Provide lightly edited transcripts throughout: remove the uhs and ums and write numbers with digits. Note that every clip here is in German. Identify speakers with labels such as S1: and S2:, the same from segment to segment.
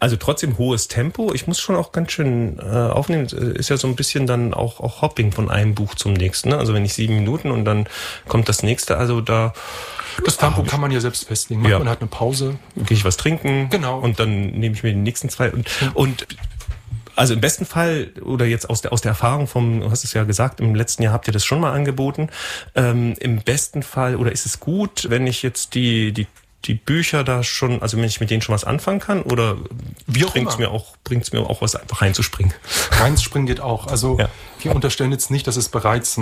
S1: Also trotzdem hohes Tempo. Ich muss schon auch ganz schön aufnehmen. Ist ja so ein bisschen dann auch Hopping von einem Buch zum nächsten. Ne? Also wenn ich 7 Minuten und dann kommt das nächste. Also da...
S2: Das Tempo kann man ja selbst festlegen. Man hat eine Pause.
S1: Gehe ich was trinken.
S2: Genau.
S1: Und dann nehme ich mir die nächsten 2. Und also im besten Fall, oder jetzt aus der Erfahrung du hast es ja gesagt, im letzten Jahr habt ihr das schon mal angeboten. Im besten Fall, oder ist es gut, wenn ich jetzt die Bücher da schon, also wenn ich mit denen schon was anfangen kann, oder bringt's mir auch was, einfach reinzuspringen?
S2: Reinzuspringen geht auch. Also wir unterstellen jetzt nicht, dass es bereits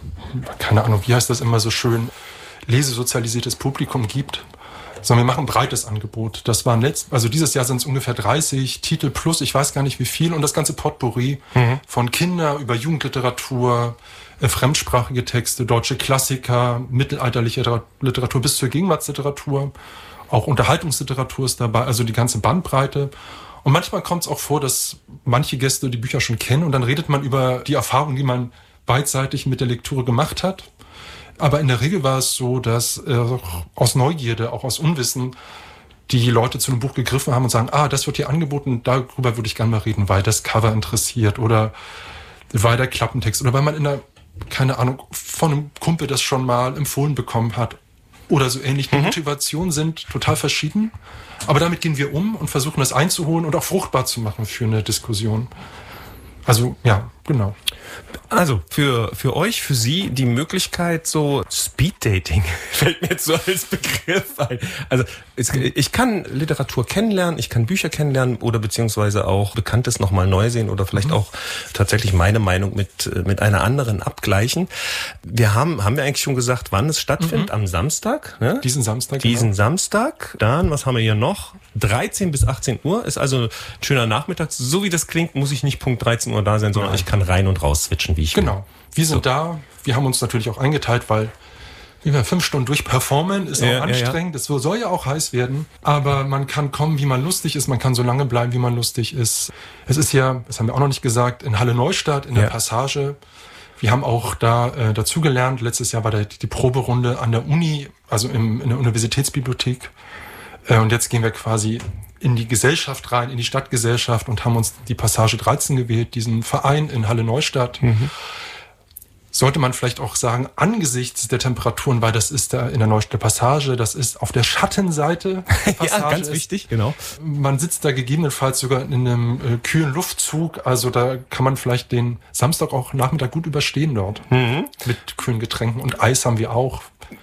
S2: keine Ahnung, wie heißt das immer so schön, lesesozialisiertes Publikum gibt, sondern wir machen ein breites Angebot. Das waren dieses Jahr sind es ungefähr 30 Titel plus, ich weiß gar nicht wie viel, und das ganze Potpourri von Kinder über Jugendliteratur, fremdsprachige Texte, deutsche Klassiker, mittelalterliche Literatur bis zur Gegenwartsliteratur, auch Unterhaltungsliteratur ist dabei, also die ganze Bandbreite. Und manchmal kommt es auch vor, dass manche Gäste die Bücher schon kennen und dann redet man über die Erfahrungen, die man beidseitig mit der Lektüre gemacht hat. Aber in der Regel war es so, dass aus Neugierde, auch aus Unwissen, die Leute zu einem Buch gegriffen haben und sagen, das wird hier angeboten, darüber würde ich gerne mal reden, weil das Cover interessiert oder weil der Klappentext oder weil man keine Ahnung, von einem Kumpel das schon mal empfohlen bekommen hat oder so ähnlich. Die Motivationen sind total verschieden, aber damit gehen wir um und versuchen das einzuholen und auch fruchtbar zu machen für eine Diskussion. Also, ja, genau.
S1: Also, für euch, für Sie, die Möglichkeit, so Speeddating fällt mir jetzt so als Begriff ein. Also, ich kann Literatur kennenlernen, ich kann Bücher kennenlernen oder beziehungsweise auch Bekanntes nochmal neu sehen oder vielleicht auch tatsächlich meine Meinung mit einer anderen abgleichen. Haben wir eigentlich schon gesagt, wann es stattfindet? Am Samstag, ne?
S2: Diesen Samstag.
S1: Samstag. Dann, was haben wir hier noch? 13 bis 18 Uhr ist also ein schöner Nachmittag. So wie das klingt, muss ich nicht Punkt 13 Uhr da sein, sondern ich kann rein und raus switchen, wie ich will.
S2: Genau. Wir sind da. Wir haben uns natürlich auch eingeteilt, weil wir 5 Stunden durchperformen, ist auch anstrengend. Es soll ja auch heiß werden. Aber man kann kommen, wie man lustig ist. Man kann so lange bleiben, wie man lustig ist. Es ist ja, das haben wir auch noch nicht gesagt, in Halle Neustadt, in der Passage. Wir haben auch da dazugelernt. Letztes Jahr war die Proberunde an der Uni, also in der Universitätsbibliothek. Und jetzt gehen wir quasi in die Gesellschaft rein, in die Stadtgesellschaft und haben uns die Passage 13 gewählt, diesen Verein in Halle Neustadt. Sollte man vielleicht auch sagen, angesichts der Temperaturen, weil das ist da in der Neustädter Passage, das ist auf der Schattenseite der Passage.
S1: Ja, ganz wichtig, genau.
S2: Man sitzt da gegebenenfalls sogar in einem kühlen Luftzug, also da kann man vielleicht den Samstag auch Nachmittag gut überstehen dort. Mit kühlen Getränken und Eis haben wir auch.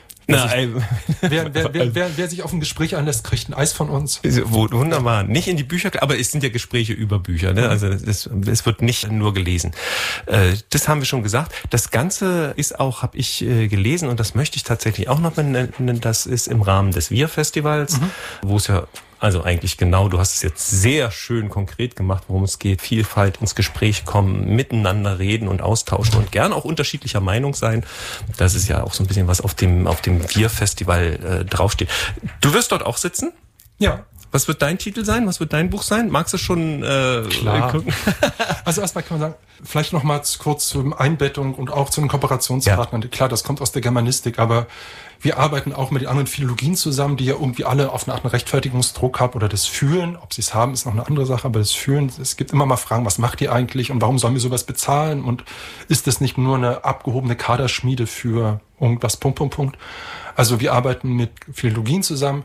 S2: Wer sich auf ein Gespräch einlässt, kriegt ein Eis von uns.
S1: Wunderbar. Nicht in die Bücher, aber es sind ja Gespräche über Bücher. Ne? Also es wird nicht nur gelesen. Das haben wir schon gesagt. Das Ganze ist auch, habe ich gelesen, und das möchte ich tatsächlich auch noch benennen, das ist im Rahmen des Wir-Festivals, wo es ja also eigentlich genau, du hast es jetzt sehr schön konkret gemacht, worum es geht. Vielfalt, ins Gespräch kommen, miteinander reden und austauschen und gern auch unterschiedlicher Meinung sein. Das ist ja auch so ein bisschen, was auf dem Wir-Festival draufsteht. Du wirst dort auch sitzen?
S2: Ja.
S1: Was wird dein Titel sein? Was wird dein Buch sein? Magst du schon
S2: Klar. Gucken? Also erstmal kann man sagen, vielleicht noch mal kurz zur Einbettung und auch zu den Kooperationspartnern. Ja. Klar, das kommt aus der Germanistik, aber wir arbeiten auch mit den anderen Philologien zusammen, die ja irgendwie alle auf eine Art einen Rechtfertigungsdruck haben oder das Fühlen. Ob sie es haben, ist noch eine andere Sache, aber das Fühlen, es gibt immer mal Fragen, was macht ihr eigentlich und warum sollen wir sowas bezahlen und ist das nicht nur eine abgehobene Kaderschmiede für irgendwas, Punkt. Also wir arbeiten mit Philologien zusammen.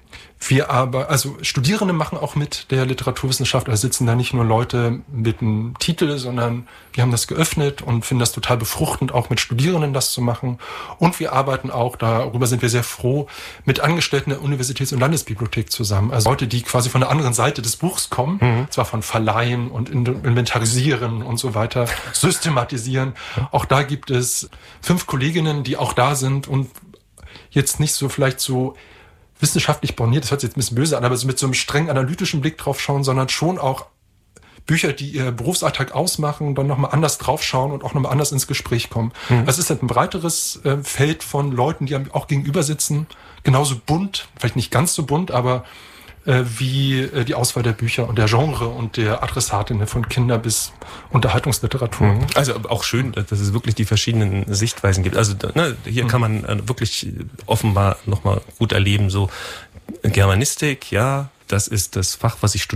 S2: Also Studierende machen auch mit der Literaturwissenschaft, also sitzen da nicht nur Leute mit einem Titel, sondern wir haben das geöffnet und finden das total befruchtend, auch mit Studierenden das zu machen. Und wir arbeiten auch, darüber sind wir sehr froh, mit Angestellten der Universitäts- und Landesbibliothek zusammen. Also Leute, die quasi von der anderen Seite des Buchs kommen, zwar von Verleihen und Inventarisieren und so weiter, systematisieren. Auch da gibt es 5 Kolleginnen, die auch da sind und jetzt nicht so vielleicht so wissenschaftlich borniert, das hört sich jetzt ein bisschen böse an, aber so mit so einem streng analytischen Blick drauf schauen, sondern schon auch Bücher, die ihr Berufsalltag ausmachen, dann nochmal anders draufschauen und auch nochmal anders ins Gespräch kommen. Es ist halt ein breiteres Feld von Leuten, die auch gegenüber sitzen, genauso bunt, vielleicht nicht ganz so bunt, aber wie die Auswahl der Bücher und der Genre und der Adressatinnen von Kinder- bis Unterhaltungsliteratur.
S1: Also auch schön, dass es wirklich die verschiedenen Sichtweisen gibt. Also hier kann man wirklich offenbar nochmal gut erleben, so Germanistik, ja, das ist das Fach, was ich studiere.